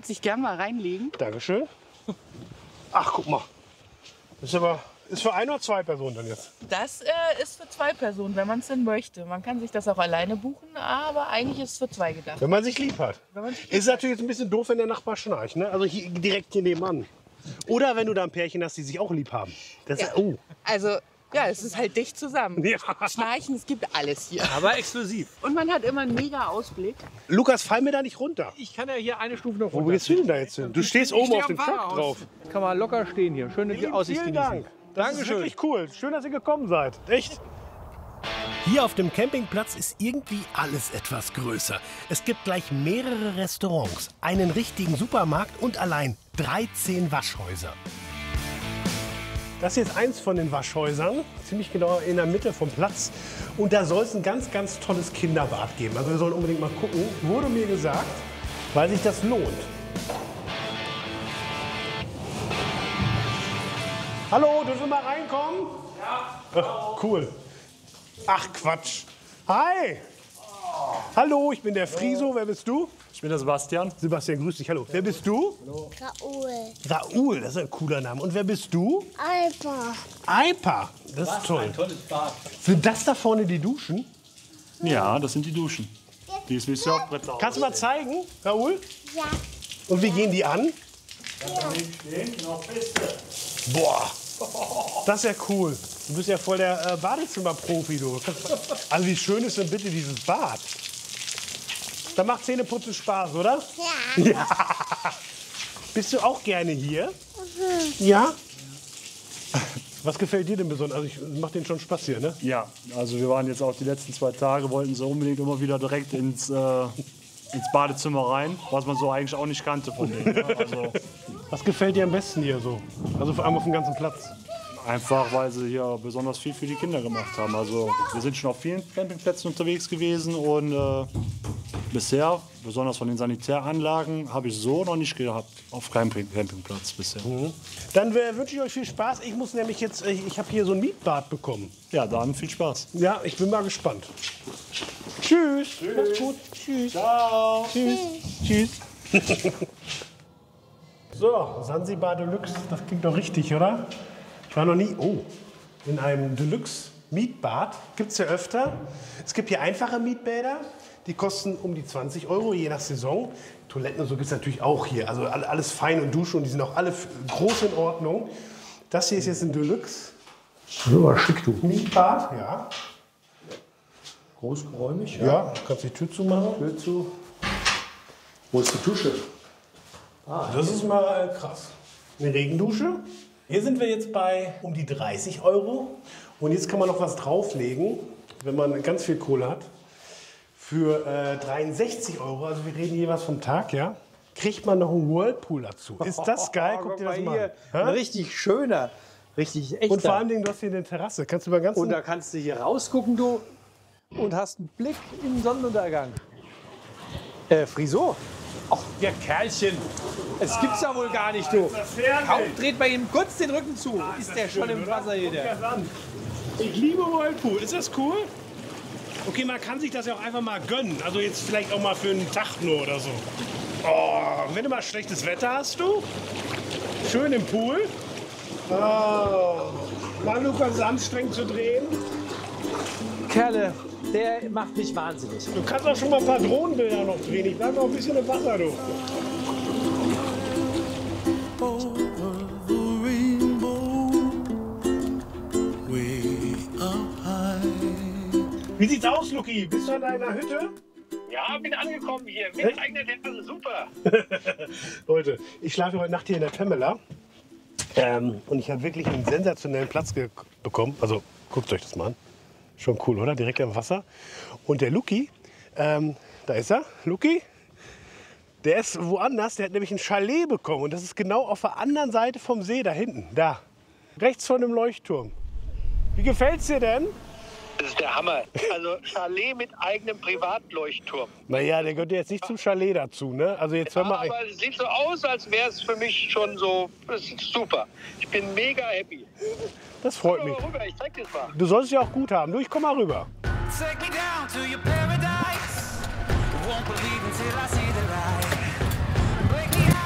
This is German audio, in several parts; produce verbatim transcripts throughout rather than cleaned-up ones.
würde sich gerne mal reinlegen. Dankeschön. Ach, guck mal. Das ist aber ist für ein oder zwei Personen dann jetzt? Das äh, ist für zwei Personen, wenn man es denn möchte. Man kann sich das auch alleine buchen, aber eigentlich ist es für zwei gedacht. Wenn man sich lieb hat. Wenn man sich lieb Ist natürlich jetzt ein bisschen doof, wenn der Nachbar schnarcht, ne? Also hier, direkt hier nebenan. Oder wenn du da ein Pärchen hast, die sich auch lieb haben. Das Ja. ist, oh. Also, ja, es ist halt dicht zusammen. Ja. Schnarchen, es gibt alles hier. Aber exklusiv. Und man hat immer einen mega Ausblick. Lukas, fall mir da nicht runter. Ich kann ja hier eine Stufe noch runter. Wo gehst du denn da jetzt hin? Du stehst oben stehe auf dem am Truck Fahrerhaus. drauf. Kann man locker stehen hier. Schöne Lieben, Aussicht vielen genießen. Dank. Das ist Dankeschön. wirklich cool. Schön, dass ihr gekommen seid. Echt. Hier auf dem Campingplatz ist irgendwie alles etwas größer. Es gibt gleich mehrere Restaurants, einen richtigen Supermarkt und allein dreizehn Waschhäuser. Das hier ist eins von den Waschhäusern, ziemlich genau in der Mitte vom Platz. Und da soll es ein ganz, ganz tolles Kinderbad geben. Also wir sollen unbedingt mal gucken, wurde mir gesagt, weil sich das lohnt. Hallo, dürfen wir mal reinkommen? Ja. Ach, cool. Ach, Quatsch. Hi. Hallo, ich bin der Friso. Wer bist du? Ich bin der Sebastian. Sebastian, grüß dich. Hallo. Wer bist du? Raoul. Raoul, das ist ein cooler Name. Und wer bist du? Alba. Alpa. Das ist toll. Tolles Bad. Sind das da vorne die Duschen? Ja, das sind die Duschen. Die ist wie Surfbrett. Kannst du mal zeigen, Raoul? Ja. Und wie gehen die an? Boah, das ist ja cool. Du bist ja voll der äh, Badezimmer-Profi, du. Also wie schön ist denn bitte dieses Bad? Da macht Zähneputzen Spaß, oder? Ja. Ja. Bist du auch gerne hier? Mhm. Ja? Was gefällt dir denn besonders? Also ich macht denen schon Spaß hier, ne? Ja, also wir waren jetzt auch die letzten zwei Tage, wollten so unbedingt immer wieder direkt ins, äh, ins Badezimmer rein, was man so eigentlich auch nicht kannte von denen. Ne? Also Was gefällt dir am besten hier so? Also vor allem auf dem ganzen Platz. einfach, weil sie hier besonders viel für die Kinder gemacht haben. Also wir sind schon auf vielen Campingplätzen unterwegs gewesen und äh, bisher, besonders von den Sanitäranlagen, habe ich so noch nicht gehabt auf keinem Campingplatz bisher. Mhm. Dann äh, wünsche ich euch viel Spaß. Ich muss nämlich jetzt, äh, ich habe hier so ein Mietbad bekommen. Ja, dann viel Spaß. Ja, ich bin mal gespannt. Tschüss. Tschüss. Mach's gut. Tschüss. Ciao. Tschüss. Tschüss. So, Sansibar Deluxe, das klingt doch richtig, oder? Ich war noch nie, oh, in einem Deluxe-Mietbad. Gibt es ja öfter. Es gibt hier einfache Mietbäder, die kosten um die zwanzig Euro, je nach Saison. Toiletten und so gibt es natürlich auch hier. Also alles fein und Dusche und die sind auch alle groß in Ordnung. Das hier ist jetzt ein Deluxe. So, schick du. Mietbad, ja. Großgeräumig, Ja, ja, kannst die Tür zumachen. Tür zu. Wo ist die Dusche? Ah, das ist mal äh, krass. Eine Regendusche. Hier sind wir jetzt bei um die dreißig Euro. Und jetzt kann man noch was drauflegen, wenn man ganz viel Kohle hat. Für äh, dreiundsechzig Euro, also wir reden jeweils vom Tag, ja, kriegt man noch einen Whirlpool dazu. Ist das geil? Guck dir das mal an. Ein richtig schöner, richtig echter. Und vor allem, du hast hier eine Terrasse. Kannst du über den ganzen... Und da kannst du hier rausgucken, du, und hast einen Blick in den Sonnenuntergang. Äh, Friso? Ach, der Kerlchen. Es gibt's ja wohl gar nicht, du. Kaum dreht bei ihm kurz den Rücken zu. Ist der schon im Wasser hier, der. Ich liebe Whirlpool. Ist das cool? Okay, man kann sich das ja auch einfach mal gönnen. Also jetzt vielleicht auch mal für einen Tag nur oder so. Oh, wenn du mal schlechtes Wetter hast, du. Schön im Pool. Oh. Mal, Lukas, ist anstrengend zu drehen. Kerle, der macht mich wahnsinnig. Du kannst auch schon mal ein paar Drohnenbilder noch drehen. Ich bleib noch ein bisschen im Wasser, du. Wie sieht's aus, Luki? Bist du in deiner Hütte? Ja, bin angekommen hier. Mit eigener Terrasse, super. Leute, ich schlafe heute Nacht hier in der Pamela. Ähm, und ich habe wirklich einen sensationellen Platz bekommen. Also, guckt euch das mal an. Schon cool, oder? Direkt am Wasser. Und der Luki, ähm, da ist er, Luki. Der ist woanders, der hat nämlich ein Chalet bekommen. Und das ist genau auf der anderen Seite vom See, da hinten. Da, rechts von dem Leuchtturm. Wie gefällt's dir denn? Das ist der Hammer. Also Chalet mit eigenem Privatleuchtturm. Naja, der gehört jetzt nicht zum Chalet dazu, ne? Also jetzt hör mal. Aber es sieht so aus, als wäre es für mich schon so, das ist super. Ich bin mega happy. Das freut Komm mich. mal rüber, ich zeig dir das mal. Du sollst es ja auch gut haben. Du, ich komm mal rüber. Take me down to your paradise. Won't believe until I see the light. Break me out.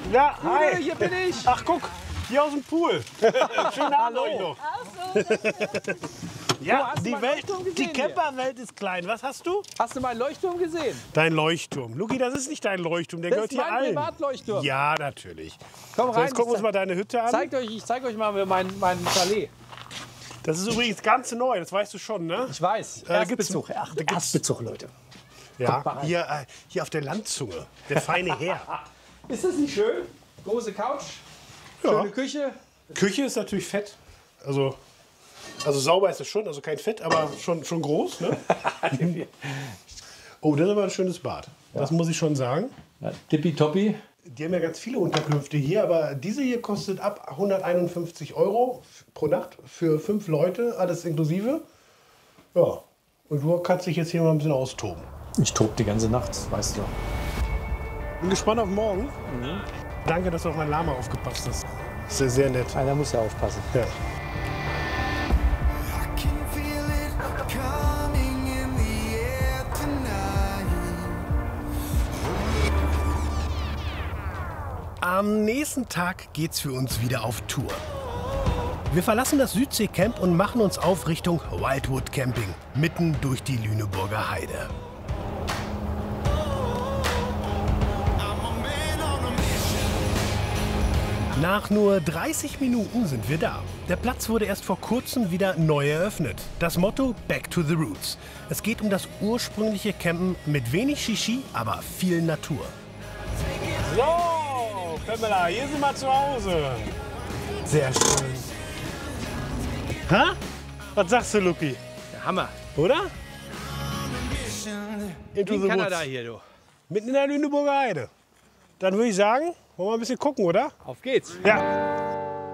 Ja, hi. Gude, hier bin ich. Ach, guck, hier aus dem Pool. Schönen Abend euch noch. Ja, hast du die meinen Welt, Leuchtturm gesehen die hier? Camperwelt ist klein. Was hast du? Hast du meinen Leuchtturm gesehen? Dein Leuchtturm. Luki, das ist nicht dein Leuchtturm, der Das gehört ist hier mein allen. Privatleuchtturm. Ja, natürlich. Komm So, rein. jetzt gucken wir uns ich mal deine Hütte an. zeig euch, ich zeig euch mal mein, mein Chalet. Das ist übrigens ganz neu, das weißt du schon, ne? Ich weiß. da gibt's- Erstbezug. Ach, da gibt's- Erstbezug, Leute. Ja, mal rein. hier, äh, hier auf der Landzunge, der feine Herr. Ist das nicht schön? Große Couch, Ja. schöne Küche. Küche ist natürlich fett. Also, also sauber ist es schon, also kein Fett, aber schon, schon groß. Ne? Oh, das ist aber ein schönes Bad. Das muss ich schon sagen. Ja, tippitoppi. Die haben ja ganz viele Unterkünfte hier, aber diese hier kostet ab hunderteinundfünfzig Euro pro Nacht für fünf Leute, alles inklusive. Ja, und du kannst dich jetzt hier mal ein bisschen austoben. Ich tob die ganze Nacht, das weißt du doch. Bin gespannt auf morgen. Danke, dass du auf mein Lama aufgepasst hast. Das ist sehr nett. Einer muss ja aufpassen. Ja. Am nächsten Tag geht's für uns wieder auf Tour. Wir verlassen das Südseecamp und machen uns auf Richtung Wildwood Camping, mitten durch die Lüneburger Heide. Nach nur dreißig Minuten sind wir da. Der Platz wurde erst vor kurzem wieder neu eröffnet. Das Motto Back to the Roots. Es geht um das ursprüngliche Campen mit wenig Shishi, aber viel Natur. So, Pamela, hier sind wir zu Hause. Sehr schön. Ha? Was sagst du, Luki? Hammer. Oder? Into In the Kanada Woods. hier, du. Mitten in der Lüneburger Heide. Dann würde ich sagen, wollen wir ein bisschen gucken, oder? Auf geht's. Ja.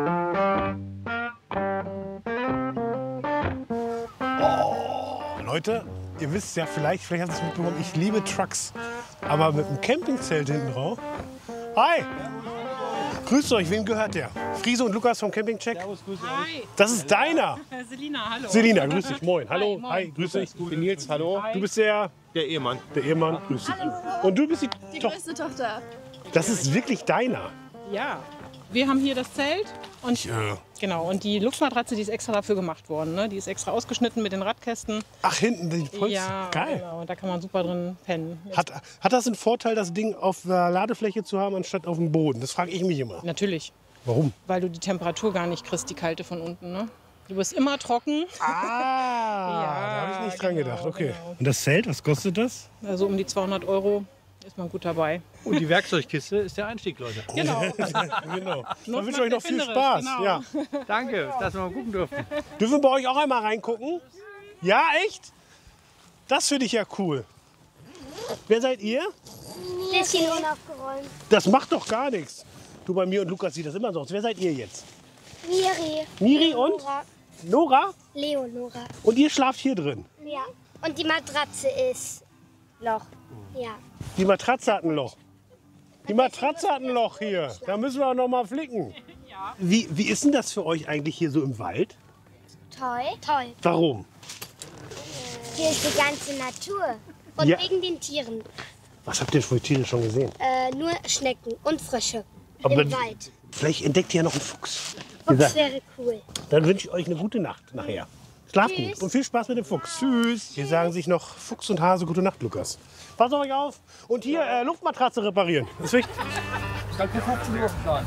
Oh, Leute, ihr wisst ja vielleicht, vielleicht habt ihr es mitbekommen, ich liebe Trucks. Aber mit einem Campingzelt hinten drauf. Hi! Grüßt euch, wem gehört der? Friese und Lukas vom Campingcheck. Hi, Das ist deiner. Selina, hallo. Selina, grüß dich, moin. Hallo, Hi, moin. hi, grüß dich. Ich bin Nils, hallo. Du bist der, Der Ehemann. der Ehemann, grüß dich. Und du bist die, Die Tochter. größte Tochter. Das ist wirklich deiner. Ja, wir haben hier das Zelt und, Ja. genau, und die Luftmatratze, die ist extra dafür gemacht worden. Ne? Die ist extra ausgeschnitten mit den Radkästen. Ach, hinten die Polster. Ja, Geil. genau, und da kann man super drin pennen. Hat, hat das einen Vorteil, das Ding auf der Ladefläche zu haben, anstatt auf dem Boden? Das frage ich mich immer. Natürlich, Warum? weil du die Temperatur gar nicht kriegst, die kalte von unten. Ne? Du bist immer trocken, Ah, da habe ich nicht dran genau, gedacht. Okay. genau. Und das Zelt, was kostet das? also um die zweihundert Euro ist man gut dabei. Und die Werkzeugkiste ist der Einstieg, Leute. Genau. Genau. Dann Not wünsche ich euch noch viel erfinderisch, Spaß. genau. Ja. Danke, dass wir mal gucken dürfen. Dürfen wir bei euch auch einmal reingucken? Ja, echt? Das finde ich ja cool. Wer seid ihr? Bisschen unaufgeräumt. Das macht doch gar nichts. Du, bei mir und Lukas sieht das immer so aus. Wer seid ihr jetzt? Miri. Miri und Nora. Nora? Leonora. Und ihr schlaft hier drin. Ja. Und die Matratze ist Loch. Ja. Die Matratze hat ein Loch. Die Matratze hat ein Loch hier. Da müssen wir auch noch mal flicken. Wie, wie ist denn das für euch eigentlich hier so im Wald? Toll. Toll. Warum? Hier ist die ganze Natur. Und Ja. wegen den Tieren. Was habt ihr für Tiere schon gesehen? Äh, nur Schnecken und Frösche. Aber Im Wald. vielleicht entdeckt ihr ja noch einen Fuchs. Fuchs wäre cool. Dann wünsche ich euch eine gute Nacht nachher. Schlaft Tschüss. gut und viel Spaß mit dem Fuchs. Tschüss. Hier sagen sich noch Fuchs und Hase gute Nacht, Lukas. Passt auf euch auf. Und hier äh, Luftmatratze reparieren. Das ist wichtig. Kann für fünfzehn Uhr fahren.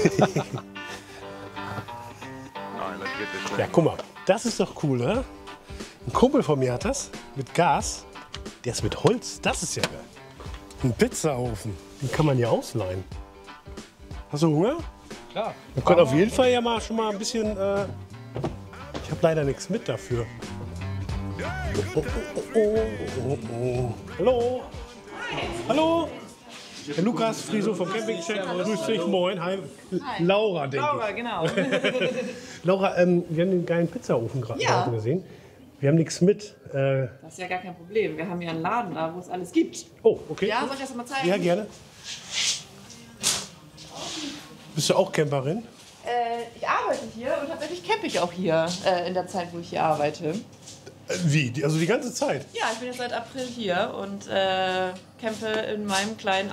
Ja, guck mal. Das ist doch cool, oder? Ein Kumpel von mir hat das mit Gas. Der ist mit Holz. Das ist ja geil. Ein Pizzaofen. Den kann man ja ausleihen. Hast du Hunger? Klar. Wir können auf jeden Fall ja mal schon mal ein bisschen. Äh ich habe leider nichts mit dafür. Oh, oh, oh, oh, oh. Hallo. Hallo. Der Lukas Friso vom Campingcheck. Grüß dich, moin. Hi. Laura, denke Laura, genau. ich. Laura, ähm, wir haben den geilen Pizzaofen gerade Ja. gesehen. Wir haben nichts mit. Äh, Das ist ja gar kein Problem. Wir haben ja einen Laden da, wo es alles gibt. oh, okay. Ja, soll ich das mal zeigen? Ja, gerne. Bist du auch Camperin? Äh, ich arbeite hier und tatsächlich campe ich auch hier äh, in der Zeit, wo ich hier arbeite. Äh, wie? Die- Also die ganze Zeit? Ja, ich bin jetzt seit April hier und äh, campe in meinem kleinen